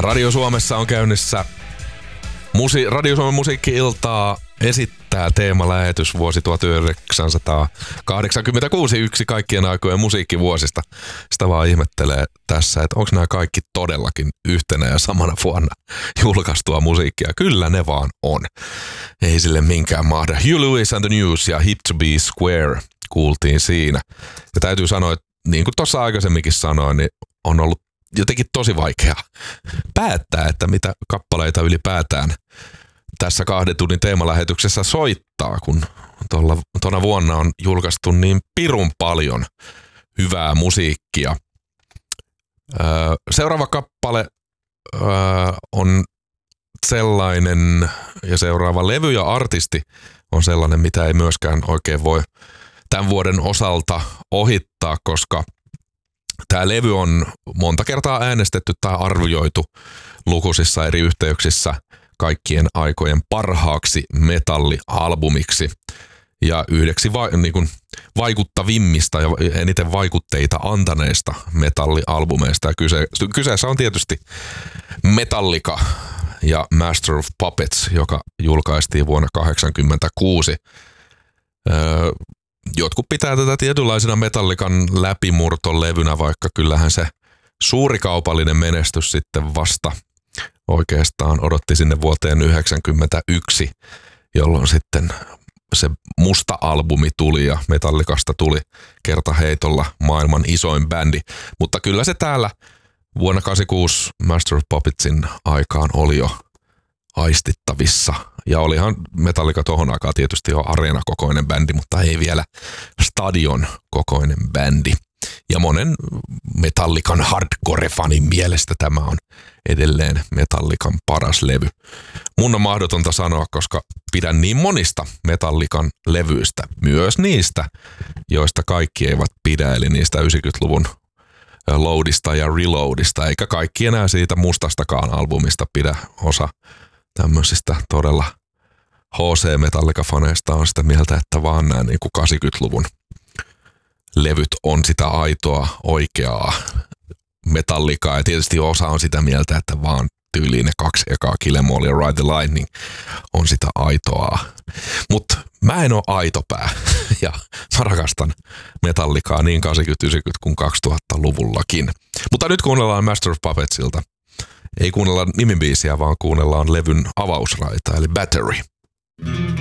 Radio Suomessa on käynnissä Radio Suomen musiikki-iltaa esittää teemalähetys vuosi 1986, yksi kaikkien aikojen musiikkivuosista. Sitä vaan ihmettelee tässä, että onko nämä kaikki todellakin yhtenä ja samana vuonna julkaistua musiikkia. Kyllä ne vaan on. Ei sille minkään mahda. Hugh Lewis and the News ja Hip to be Square kuultiin siinä. Ja täytyy sanoa, että niin kuin tuossa aikaisemminkin sanoin, niin on ollut jotenkin tosi vaikea päättää, että mitä kappaleita ylipäätään tässä 2 tunnin teemalähetyksessä soittaa, kun tuona vuonna on julkaistu niin pirun paljon hyvää musiikkia. Seuraava kappale on sellainen, ja seuraava levy ja artisti on sellainen, mitä ei myöskään oikein voi tämän vuoden osalta ohittaa, koska tämä levy on monta kertaa äänestetty tai arvioitu lukuisissa eri yhteyksissä kaikkien aikojen parhaaksi metallialbumiksi ja yhdeksi vaikuttavimmista ja eniten vaikutteita antaneista metallialbumeista. Ja kyseessä on tietysti Metallica ja Master of Puppets, joka julkaistiin vuonna 1986. Jotkut pitää tätä tietynlaisena Metallican läpimurtolevynä, vaikka kyllähän se suuri kaupallinen menestys sitten vasta oikeastaan odotti sinne vuoteen 1991, jolloin sitten se musta albumi tuli ja Metallicasta tuli kertaheitolla maailman isoin bändi. Mutta kyllä se täällä vuonna 1986 Master of Puppetsin aikaan oli jo aistittavissa. Ja olihan Metallica tohon aikaan tietysti jo areenakokoinen bändi, mutta ei vielä stadion kokoinen bändi. Ja monen Metallican hardcore-fanin mielestä tämä on edelleen Metallican paras levy. Mun on mahdotonta sanoa, koska pidän niin monista Metallican levyistä, myös niistä, joista kaikki eivät pidä, eli niistä 90-luvun Loadista ja Reloadista, eikä kaikki enää siitä mustastakaan albumista pidä. Osa tämmöisistä todella HC-Metallica-faneista on sitä mieltä, että vaan nämä niin kuin 80-luvun levyt on sitä aitoa, oikeaa Metallicaa. Ja tietysti osa on sitä mieltä, että vaan tyyliin ne 2 ekaa Kill 'Em All ja Ride the Lightning on sitä aitoa. Mutta mä en oo aitopää ja mä rakastan Metallicaa niin 80-, 90- kuin 2000-luvullakin. Mutta nyt kuunnellaan Master of Puppetsilta. Ei kuunnella nimibiisiä, vaan kuunnellaan levyn avausraita, eli Battery.